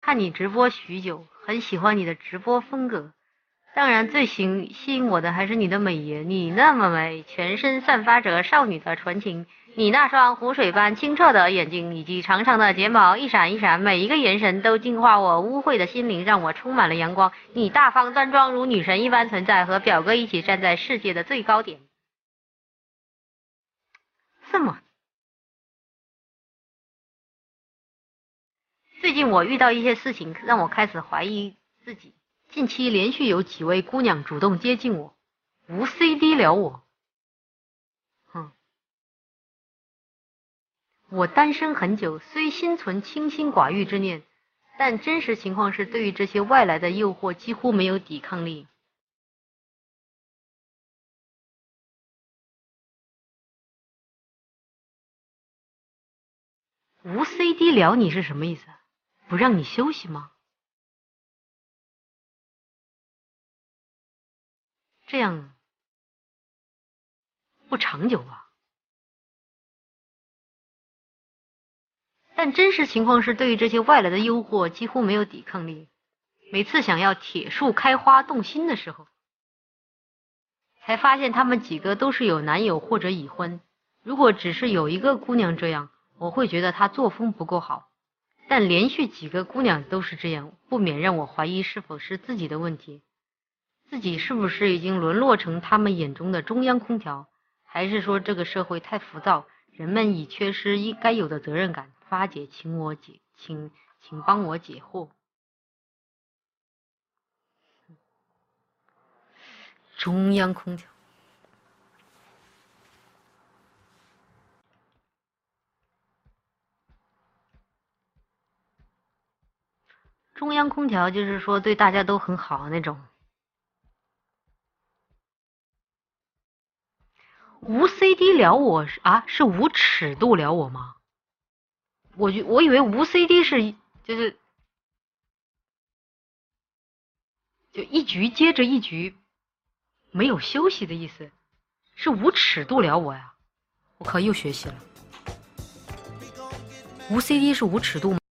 看你直播许久，很喜欢你的直播风格。当然，最吸引我的还是你的美颜，你那么美，全身散发着少女的纯情。你那双湖水般清澈的眼睛，以及长长的睫毛，一闪一闪，每一个眼神都净化我污秽的心灵，让我充满了阳光。你大方端庄如女神一般存在，和表哥一起站在世界的最高点。这么，最近我遇到一些事情，让我开始怀疑自己。近期连续有几位姑娘主动接近我，无 CD 聊我。我单身很久，虽心存清心寡欲之念，但真实情况是，对于这些外来的诱惑几乎没有抵抗力。无 CD 聊你是什么意思？不让你休息吗？这样不长久吧？但真实情况是，对于这些外来的诱惑几乎没有抵抗力。每次想要铁树开花动心的时候，才发现他们几个都是有男友或者已婚。如果只是有一个姑娘这样，我会觉得她作风不够好。但连续几个姑娘都是这样，不免让我怀疑是否是自己的问题。自己是不是已经沦落成他们眼中的中央空调，还是说这个社会太浮躁，人们已缺失应该有的责任感？发姐，请帮我解惑。中央空调，中央空调就是说对大家都很好那种。无 CD 聊我是无尺度聊我吗？我以为无 CD 是就一局接着一局，没有休息的意思，是无尺度聊我呀！我靠，又学习了。无 CD 是无尺度吗？